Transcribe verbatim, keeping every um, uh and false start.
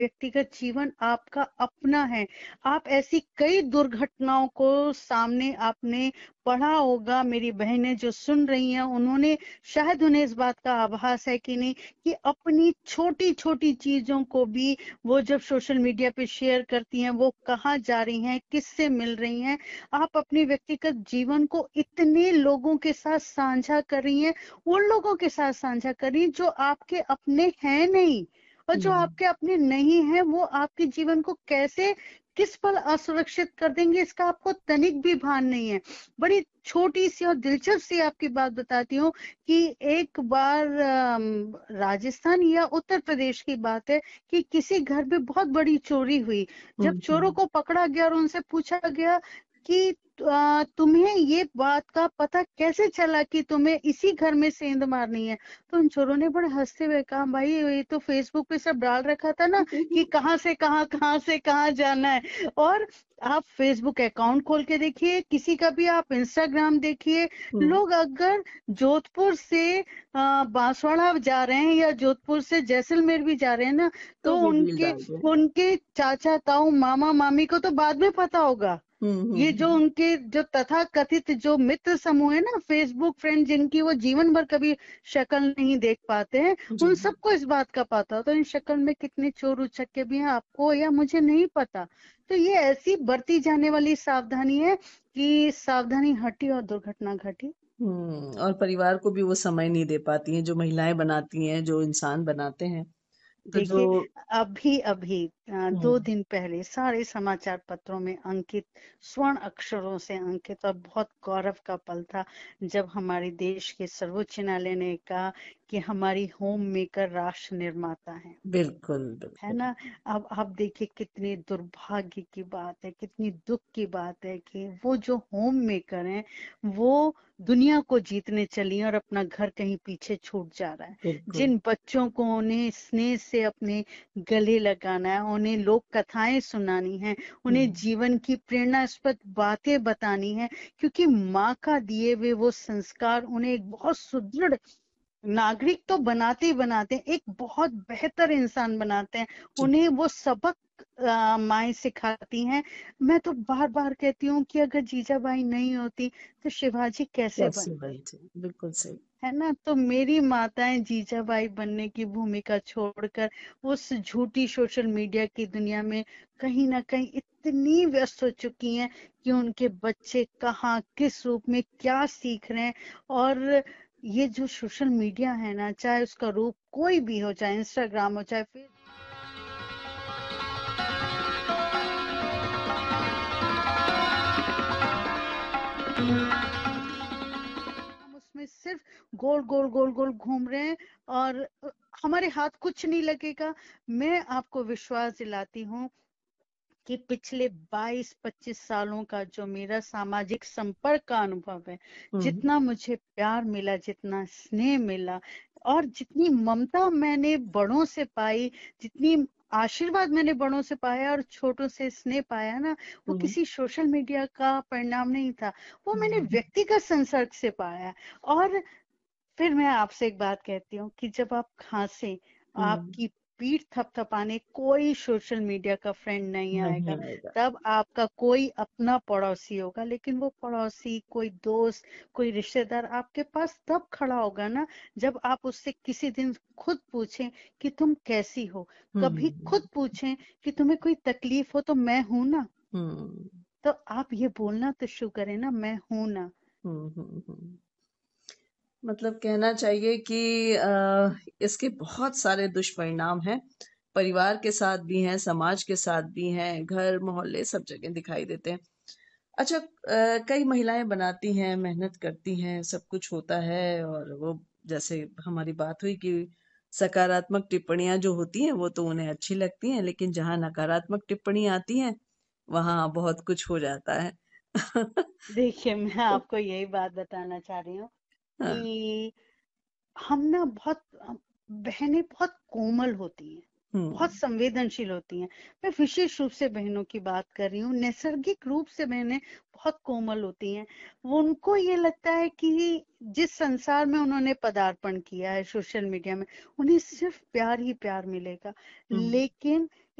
व्यक्तिगत जीवन आपका अपना है। आप ऐसी कई दुर्घटनाओं को सामने आपने पढ़ा होगा, मेरी बहनें जो सुन रही हैं उन्होंने शायद उन्हें इस बात का आभास है कि नहीं, कि अपनी छोटी छोटी चीजों को भी वो जब सोशल मीडिया पे शेयर करती हैं, वो कहाँ जा रही हैं, किससे मिल रही हैं। आप अपने व्यक्तिगत जीवन को इतने लोगों के साथ साझा कर रही हैं, उन लोगों के साथ साझा कर रही हैं जो आपके अपने हैं नहीं, और जो हम्म, आपके अपने नहीं है वो आपके जीवन को कैसे किस पल असुरक्षित कर देंगे, इसका आपको तनिक भी भान नहीं है। बड़ी छोटी सी और दिलचस्प सी आपकी बात बताती हूँ कि एक बार अम, राजस्थान या उत्तर प्रदेश की बात है कि किसी घर में बहुत बड़ी चोरी हुई। जब हम्म, चोरों हम्म, को पकड़ा गया और उनसे पूछा गया कि आ, तुम्हें ये बात का पता कैसे चला कि तुम्हें इसी घर में सेंध मारनी है, तो उन चोरों ने बड़े हंसते हुए कहा, भाई ये तो फेसबुक पे सब डाल रखा था ना कि कहाँ से कहाँ कहाँ से कहाँ जाना है। और आप फेसबुक अकाउंट खोल के देखिए, किसी का भी आप इंस्टाग्राम देखिए, हम्म, लोग अगर जोधपुर से अ, बांसवाड़ा जा रहे हैं या जोधपुर से जैसलमेर भी जा रहे हैं ना, तो तो भी रील उनके डाल दे। उनके चाचा ताऊ मामा मामी को तो बाद में पता होगा। हम्म, ये हम्म, जो हम्म, उनके जो तथा कथित जो मित्र समूह है ना, फेसबुक फ्रेंड, जिनकी वो जीवन भर कभी शक्ल नहीं देख पाते हैं, जी, उन सबको इस बात का पता होता है इन शक्ल में कितने चोर उचक्के भी हैं, आपको या मुझे नहीं पता। तो ये ऐसी बढ़ती जाने वाली सावधानी है कि सावधानी हटी और दुर्घटना घटी। हम्म। और परिवार को भी वो समय नहीं दे पाती हैं जो महिलाएं बनाती हैं, जो इंसान बनाते हैं। तो जो देखिए, अभी अभी अ, दो हम्म, दिन पहले सारे समाचार पत्रों में अंकित, स्वर्ण अक्षरों से अंकित और बहुत गौरव का पल था जब हमारे देश के सर्वोच्च न्यायालय ने कहा कि हमारी होम मेकर राष्ट्र निर्माता है बिल्कुल, है बिल्कुल। ना। अब आप देखिए कितनी दुर्भाग्य की बात है, कितनी दुख की बात है कि वो जो होम मेकर हैं वो दुनिया को जीतने चली और अपना घर कहीं पीछे छूट जा रहा है। बिल्कुल। जिन बच्चों को उन्हें स्नेह से अपने गले लगाना है, उन्हें लोक कथाएं सुनानी है, उन्हें हम्म, जीवन की प्रेरणास्पद बातें बतानी है, क्योंकि माँ का दिए हुए वो संस्कार उन्हें एक बहुत सुदृढ़ नागरिक तो बनाते ही बनाते हैं, एक बहुत बेहतर इंसान बनाते हैं। जी। उन्हें वो सबक अ, माएं सिखाती हैं। मैं तो बार बार कहती हूँ कि अगर जीजाबाई नहीं होती तो शिवाजी कैसे कैसे बनते, बनते? बिल्कुल सही। है ना। तो मेरी माताएं जीजाबाई बनने की भूमिका छोड़कर उस झूठी सोशल मीडिया की दुनिया में कहीं ना कहीं इतनी व्यस्त हो चुकी हैं कि उनके बच्चे कहाँ किस रूप में क्या सीख रहे हैं। और ये जो सोशल मीडिया है ना, चाहे उसका रूप कोई भी हो, चाहे इंस्टाग्राम हो चाहे फेसबुक, हम उसमें सिर्फ गोल गोल गोल गोल घूम रहे हैं और अ, हमारे हाथ कुछ नहीं लगेगा। मैं आपको विश्वास दिलाती हूँ कि पिछले बाईस पच्चीस सालों का जो मेरा सामाजिक संपर्क का अनुभव है, हम्म, जितना मुझे प्यार मिला, जितना स्नेह मिला और जितनी ममता मैंने बड़ों से पाई, जितनी आशीर्वाद मैंने बड़ों से पाया और छोटों से स्नेह पाया ना, वो हम्म, किसी सोशल मीडिया का परिणाम नहीं था, वो मैंने हम्म, व्यक्तिगत संसर्ग से पाया। और फिर मैं आपसे एक बात कहती हूँ कि जब आप खांसे, हम्म, आपकी पीठ थपथपाने कोई सोशल मीडिया का फ्रेंड नहीं नहीं आएगा, आएगा। तब आपका कोई अपना पड़ोसी होगा, लेकिन वो पड़ोसी, कोई दोस्त, कोई रिश्तेदार आपके पास तब खड़ा होगा ना, जब आप उससे किसी दिन खुद पूछें कि तुम कैसी हो, कभी हम्म, खुद पूछें कि तुम्हें कोई तकलीफ हो तो मैं हूं ना। हम्म, तो आप ये बोलना तो शुरू करें ना, मैं हूं ना। हम्म, हम्म, हम्म। मतलब कहना चाहिए कि अ, इसके बहुत सारे दुष्परिणाम हैं। परिवार के साथ भी हैं, समाज के साथ भी हैं, घर मोहल्ले सब जगह दिखाई देते हैं। अच्छा, अ, कई महिलाएं बनाती हैं, मेहनत करती हैं, सब कुछ होता है, और वो जैसे हमारी बात हुई कि सकारात्मक टिप्पणियां जो होती हैं वो तो उन्हें अच्छी लगती हैं, लेकिन जहां नकारात्मक टिप्पणी आती हैं वहां बहुत कुछ हो जाता है। देखिए, मैं आपको यही बात बताना चाह रही हूँ हाँ। कि हम ना बहुत अ, बहनें बहुत कोमल होती हैं, हम्म, बहुत संवेदनशील होती हैं। मैं विशेष रूप से बहनों की बात कर रही हूँ, नैसर्गिक रूप से बहनें बहुत कोमल होती हैं। वो उनको ये लगता है कि जिस संसार में उन्होंने पदार्पण किया है सोशल मीडिया में, उन्हें सिर्फ प्यार ही प्यार मिलेगा। हम्म, लेकिन